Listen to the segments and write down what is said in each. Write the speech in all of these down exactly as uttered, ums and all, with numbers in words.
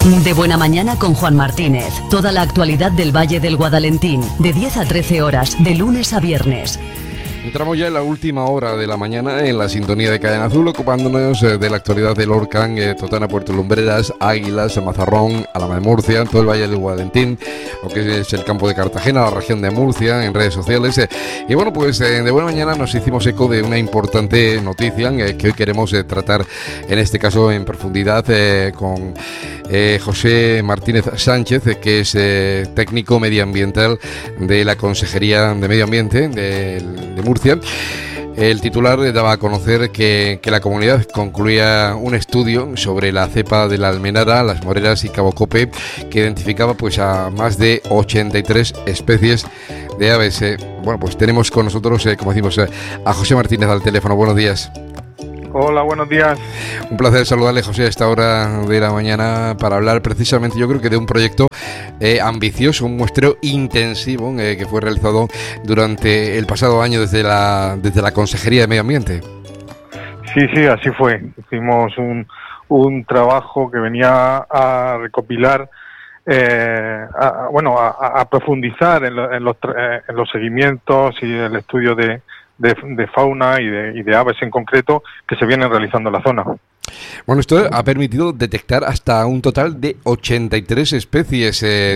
De Buena Mañana con Juan Martínez. Toda la actualidad del Valle del Guadalentín, de diez a trece horas, de lunes a viernes. Entramos ya en la última hora de la mañana en la sintonía de Cadena Azul, ocupándonos eh, de la actualidad de Lorcan, eh, Totana, Puerto Lumbreras, Águilas, Mazarrón, Alhama de Murcia, todo el Valle del Guadalentín, lo que es el campo de Cartagena, la región de Murcia, en redes sociales. Eh, y bueno, pues eh, de Buena Mañana nos hicimos eco de una importante noticia eh, que hoy queremos eh, tratar, en este caso en profundidad, eh, con eh, José Martínez Sánchez, eh, que es eh, técnico medioambiental de la Consejería de Medio Ambiente de, de Murcia. El titular daba a conocer que, que la comunidad concluía un estudio sobre la cepa de la Almenara, las Moreras y Cabo Cope, que identificaba pues a más de ochenta y tres especies de aves. Eh, bueno, pues tenemos con nosotros, eh, como decimos, eh, a José Martínez al teléfono. Buenos días. Hola, buenos días. Un placer saludarle, José, a esta hora de la mañana para hablar precisamente, yo creo que de un proyecto eh, ambicioso, un muestreo intensivo eh, que fue realizado durante el pasado año desde la desde la Consejería de Medio Ambiente. Sí, sí, así fue. Hicimos un, un trabajo que venía a recopilar, eh, a, bueno, a, a profundizar en, lo, en, los, eh, en los seguimientos y el estudio de De, de fauna y de, y de aves en concreto que se vienen realizando en la zona. Bueno, esto ha permitido detectar hasta un total de ochenta y tres especies. Eh...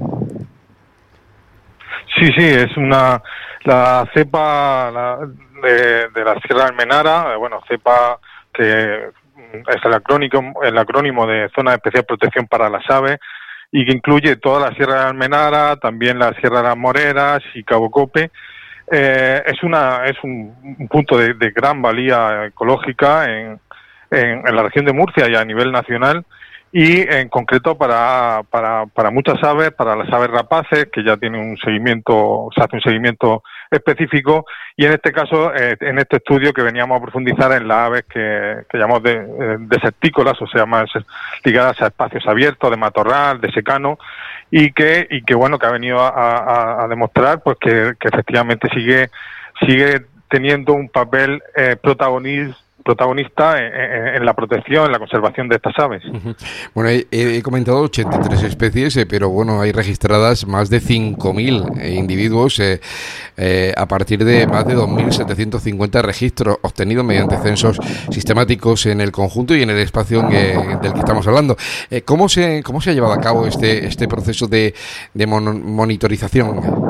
Sí, sí, es una la cepa la, de, de la Sierra Almenara, eh, bueno, cepa que es el acrónimo, el acrónimo de Zona de Especial Protección para las Aves y que incluye toda la Sierra de Almenara, también la Sierra de las Moreras y Cabo Cope. Eh, es una es un, un punto de, de gran valía ecológica en, en, en la región de Murcia y a nivel nacional y en concreto para, para, para muchas aves, para las aves rapaces, que ya tienen un seguimiento, se hace un seguimiento específico, y en este caso, eh, en este estudio que veníamos a profundizar en las aves que, que llamamos de, eh, desertícolas, o sea, más ligadas a espacios abiertos, de matorral, de secano, y que, y que bueno, que ha venido a, a, a demostrar pues que, que efectivamente sigue, sigue teniendo un papel eh, protagonista protagonista en, en la protección, en la conservación de estas aves. Uh-huh. Bueno, he, he comentado ochenta y tres especies, eh, pero bueno, hay registradas más de cinco mil eh, individuos eh, eh, a partir de más de dos mil setecientos cincuenta registros obtenidos mediante censos sistemáticos en el conjunto y en el espacio eh, del que estamos hablando. Eh, ¿cómo se cómo se ha llevado a cabo este este proceso de, de mon- monitorización?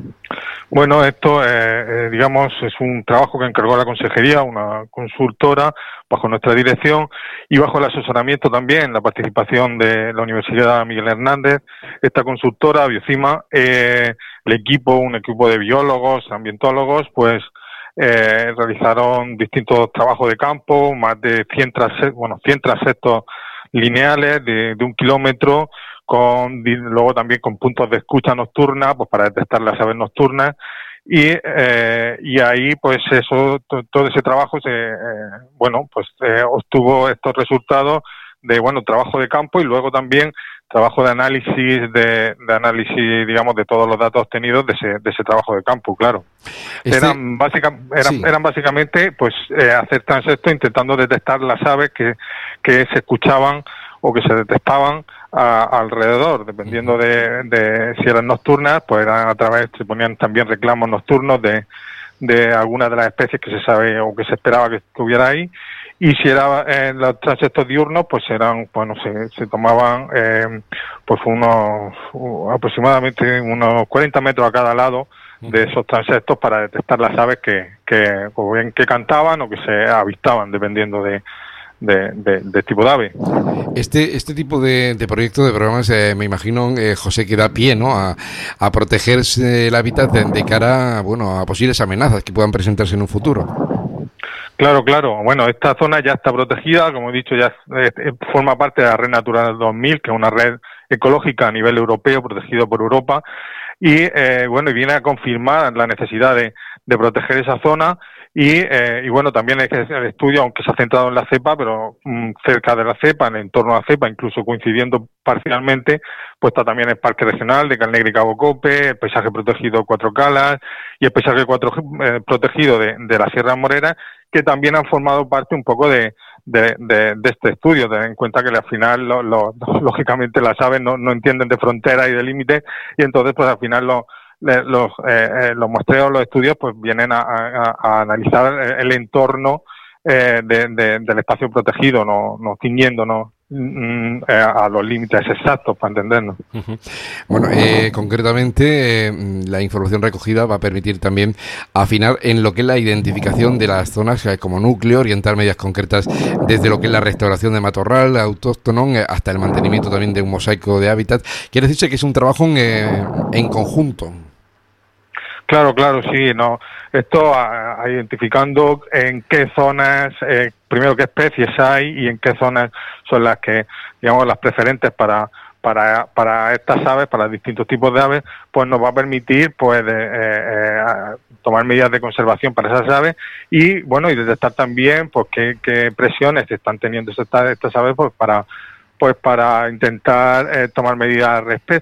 Bueno, esto, eh, eh, digamos, es un trabajo que encargó la Consejería, una consultora, bajo nuestra dirección y bajo el asesoramiento también, la participación de la Universidad Miguel Hernández. Esta consultora, Biocima, eh, el equipo, un equipo de biólogos, ambientólogos, pues eh, realizaron distintos trabajos de campo, más de cien trasectos, bueno, cien trasectos lineales de, de un kilómetro, con luego también con puntos de escucha nocturna, pues para detectar las aves nocturnas y eh, y ahí pues eso to, todo ese trabajo se eh, bueno pues eh, obtuvo estos resultados de bueno trabajo de campo y luego también trabajo de análisis de, de análisis digamos de todos los datos obtenidos de ese de ese trabajo de campo, claro. Este... eran básica eran, sí. eran básicamente pues eh, hacer transectos intentando detectar las aves que que se escuchaban o que se detectaban a, alrededor, dependiendo de, de si eran nocturnas, pues eran a través, se ponían también reclamos nocturnos de, de algunas de las especies que se sabe o que se esperaba que, que hubiera ahí, y si era en los transectos diurnos, pues eran, bueno, se, se tomaban eh, pues unos uh, aproximadamente unos cuarenta metros a cada lado de esos transectos para detectar las aves que, que o bien que cantaban o que se avistaban, dependiendo de De, de, de tipo de ave. Este este tipo de, de proyectos, de programas, eh, me imagino, eh, José, que da pie, ¿no?, a, a protegerse el hábitat de, de cara, bueno, a posibles amenazas que puedan presentarse en un futuro. Claro, claro. Bueno, esta zona ya está protegida, como he dicho, ya eh, forma parte de la Red Natural dos mil, que es una red ecológica a nivel europeo, protegida por Europa, y eh, bueno, y viene a confirmar la necesidad de, de proteger esa zona. Y, eh, y bueno, también es que el estudio, aunque se ha centrado en la cepa, pero mmm, cerca de la cepa, en el entorno de la cepa, incluso coincidiendo parcialmente, pues está también el Parque Regional de Calnegra y Cabo Cope, el paisaje protegido Cuatro Calas y el paisaje cuatro, eh, protegido de, de la Sierra Morera, que también han formado parte un poco de, de, de, de este estudio. Ten en cuenta que al final, lo, lo, lógicamente, las aves no, no entienden de fronteras y de límites, y entonces, pues al final, los, los, eh, los muestreos, los estudios, pues vienen a, a, a analizar el entorno eh, de, de, del espacio protegido, no, no ciñéndonos a los límites exactos, para entendernos. Uh-huh. Bueno, eh, concretamente, eh, la información recogida va a permitir también afinar en lo que es la identificación de las zonas eh, como núcleo, orientar medidas concretas desde lo que es la restauración de matorral autóctono eh, hasta el mantenimiento también de un mosaico de hábitat. Quiere decirse que es un trabajo en, eh, en conjunto. Claro, claro, sí, no. Esto a, a identificando en qué zonas, eh, primero qué especies hay y en qué zonas son las que, digamos, las preferentes para para para estas aves, para distintos tipos de aves, pues nos va a permitir, pues, de, eh, eh, tomar medidas de conservación para esas aves y, bueno, y detectar también, pues, qué, qué presiones están teniendo estas, estas aves, pues, para pues para intentar eh, tomar medidas al respecto.